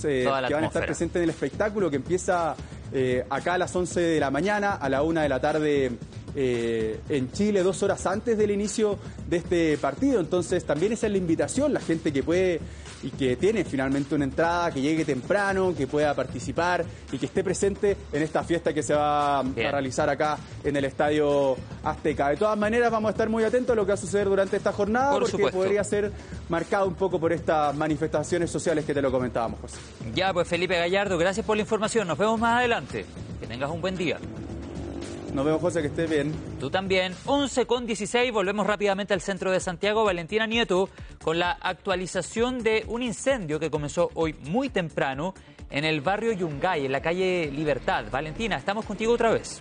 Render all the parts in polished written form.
que van a estar presentes en el espectáculo que empieza acá a las 11 de la mañana, a la 1 de la tarde en Chile, 2 horas antes del inicio de este partido. Entonces también esa es la invitación, la gente que puede y que tiene finalmente una entrada, que llegue temprano, que pueda participar y que esté presente en esta fiesta que se va a realizar acá en el Estadio Azteca. De todas maneras vamos a estar muy atentos a lo que va a suceder durante esta jornada, porque podría ser marcado un poco por estas manifestaciones sociales que te lo comentábamos, José. Ya, pues Felipe Gallardo, gracias por la información. Nos vemos más adelante. Que tengas un buen día. Nos vemos, José, que estés bien. Tú también. 11:16, volvemos rápidamente al centro de Santiago. Valentina Nieto, con la actualización de un incendio que comenzó hoy muy temprano en el barrio Yungay, en la calle Libertad. Valentina, estamos contigo otra vez.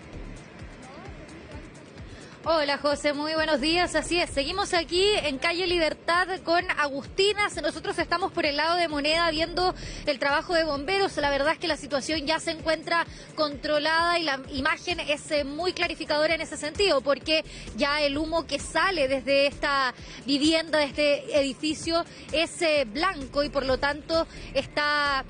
Hola José, muy buenos días. Así es, seguimos aquí en calle Libertad con Agustinas. Nosotros estamos por el lado de Moneda viendo el trabajo de bomberos. La verdad es que la situación ya se encuentra controlada y la imagen es muy clarificadora en ese sentido, porque ya el humo que sale desde esta vivienda, de este edificio, es blanco y por lo tanto está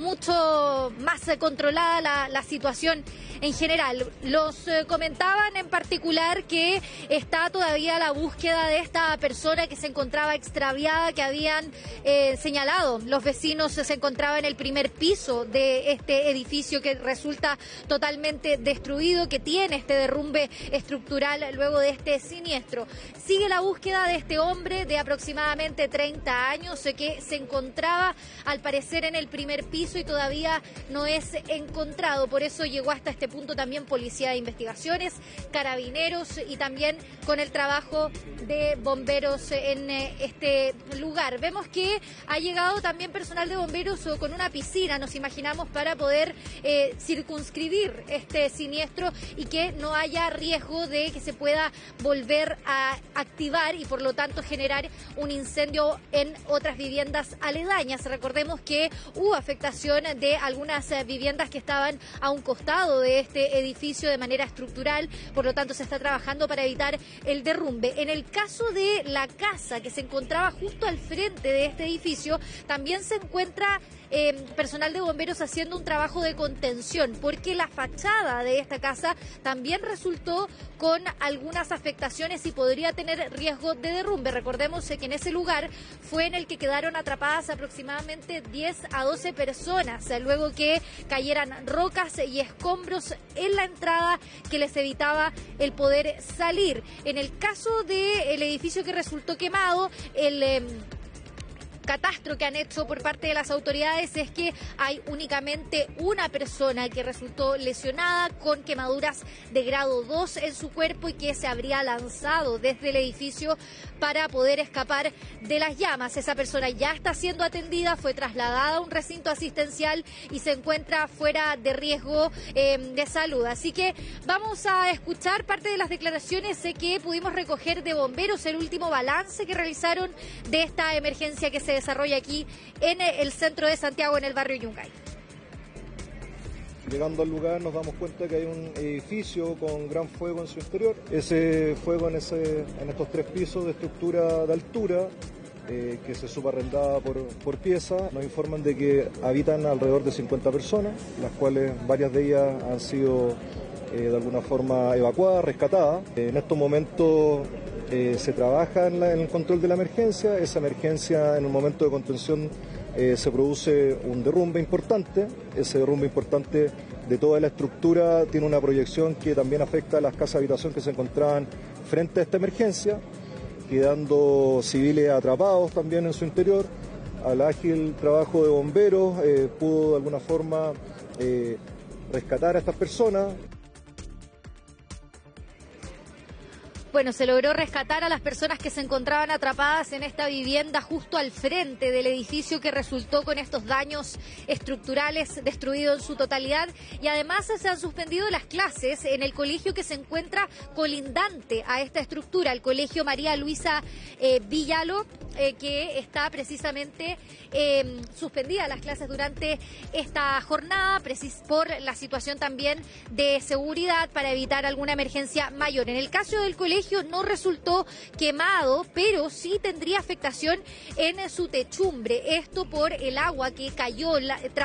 mucho más controlada la situación en general. Los comentaban en particular que está todavía la búsqueda de esta persona que se encontraba extraviada, que habían señalado los vecinos. Se encontraba en el primer piso de este edificio que resulta totalmente destruido, que tiene este derrumbe estructural luego de este siniestro. Sigue la búsqueda de este hombre de aproximadamente 30 años que se encontraba al parecer en el primer piso y todavía no es encontrado. Por eso llegó hasta este punto también Policía de Investigaciones, Carabineros y también con el trabajo de bomberos en este lugar. Vemos que ha llegado también personal de bomberos con una piscina, nos imaginamos, para poder circunscribir este siniestro y que no haya riesgo de que se pueda volver a activar y por lo tanto generar un incendio en otras viviendas aledañas. Recordemos que hubo afectación de algunas viviendas que estaban a un costado de este edificio de manera estructural, por lo tanto se está trabajando para evitar el derrumbe. En el caso de la casa que se encontraba justo al frente de este edificio, también se encuentra personal de bomberos haciendo un trabajo de contención, porque la fachada de esta casa también resultó con algunas afectaciones y podría tener riesgo de derrumbe. Recordemos que en ese lugar fue en el que quedaron atrapadas aproximadamente 10 a 12 personas, luego que cayeran rocas y escombros en la entrada que les evitaba el poder salir. En el caso del edificio que resultó quemado, el catastro que han hecho por parte de las autoridades es que hay únicamente una persona que resultó lesionada con quemaduras de grado 2 en su cuerpo y que se habría lanzado desde el edificio para poder escapar de las llamas. Esa persona ya está siendo atendida, fue trasladada a un recinto asistencial y se encuentra fuera de riesgo de salud. Así que vamos a escuchar parte de las declaraciones que pudimos recoger de bomberos, el último balance que realizaron de esta emergencia que se desarrolla aquí en el centro de Santiago, en el barrio Yungay. Llegando al lugar nos damos cuenta que hay un edificio con gran fuego en su interior. Ese fuego en estos 3 pisos de estructura de altura que se subarrendaba por pieza. Nos informan de que habitan alrededor de 50 personas, las cuales varias de ellas han sido de alguna forma evacuadas, rescatadas. En estos momentos se trabaja en el control de la emergencia. Esa emergencia, en un momento de contención, se produce un derrumbe importante. Ese derrumbe importante de toda la estructura tiene una proyección que también afecta a las casas de habitación que se encontraban frente a esta emergencia, quedando civiles atrapados también en su interior. Al ágil trabajo de bomberos pudo de alguna forma rescatar a estas personas. Bueno, se logró rescatar a las personas que se encontraban atrapadas en esta vivienda justo al frente del edificio que resultó con estos daños estructurales, destruido en su totalidad, y además se han suspendido las clases en el colegio que se encuentra colindante a esta estructura, el Colegio María Luisa Villaló, que está precisamente suspendida las clases durante esta jornada por la situación también de seguridad para evitar alguna emergencia mayor. En el caso del colegio no resultó quemado, pero sí tendría afectación en su techumbre, esto por el agua que cayó